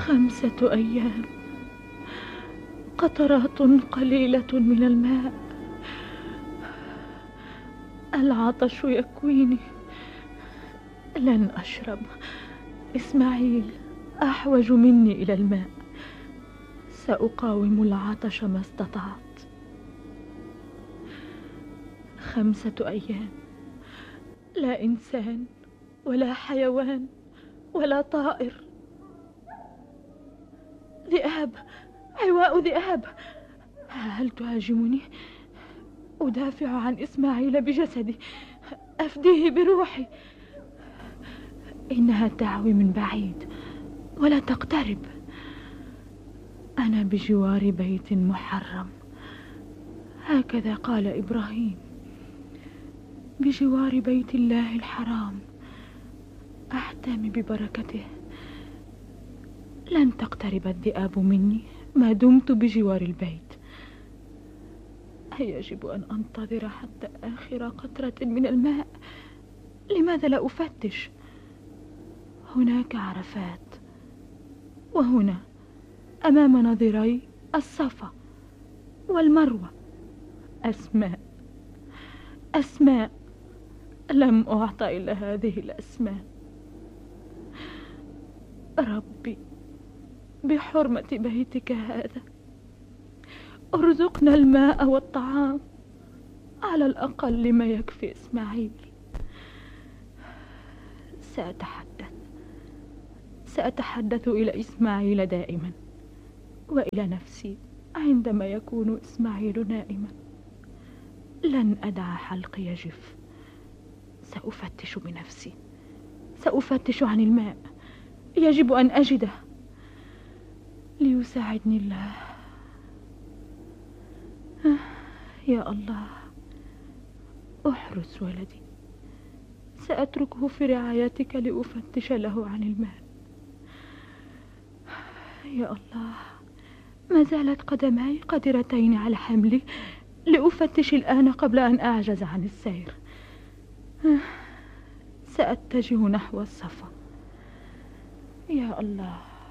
5 أيام، قطرات قليلة من الماء. العطش يكويني، لن أشرب. إسماعيل أحوج مني إلى الماء. سأقاوم العطش ما استطعت. 5 أيام، لا إنسان ولا حيوان ولا طائر. ذئاب، عواء ذئاب. هل تهاجمني؟ أدافع عن إسماعيل بجسدي، أفديه بروحي. إنها تعوي من بعيد ولا تقترب. أنا بجوار بيت محرم، هكذا قال إبراهيم، بجوار بيت الله الحرام، أحتمي ببركته. لن تقترب الذئاب مني ما دمت بجوار البيت. يجب أن أنتظر حتى آخر قطرة من الماء. لماذا لا أفتش؟ هناك عرفات، وهنا أمام نظري الصفا والمروة. أسماء، أسماء، لم أعطى إلا هذه الأسماء. ربي، بحرمة بيتك هذا، ارزقنا الماء والطعام، على الأقل ما يكفي إسماعيل. سأتحدث إلى إسماعيل دائما، وإلى نفسي عندما يكون إسماعيل نائما. لن أدع حلقي يجف. سأفتش بنفسي، سأفتش عن الماء. يجب أن أجده. ليساعدني الله. يا الله، احرس ولدي. سأتركه في رعايتك لأفتش له عن الماء. يا الله، ما زالت قدماي قادرتين على حملي. لأفتش الآن قبل أن أعجز عن السير. سأتجه نحو الصفا. يا الله،